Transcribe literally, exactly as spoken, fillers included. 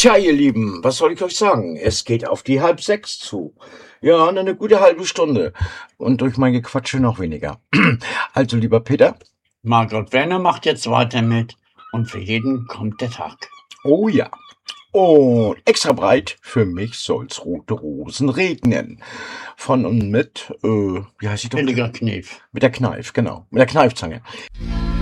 Tja, ihr Lieben, was soll ich euch sagen? Es geht auf die halb sechs zu. Ja, und eine gute halbe Stunde. Und durch mein Gequatsche noch weniger. Also, lieber Peter. Margot Werner macht jetzt weiter mit und für jeden kommt der Tag. Oh ja. Und extra breit, für mich soll's rote Rosen regnen. Von und mit, äh, wie heißt die doch? Billiger Knief. Mit der Kneif, genau. Mit der Kneifzange.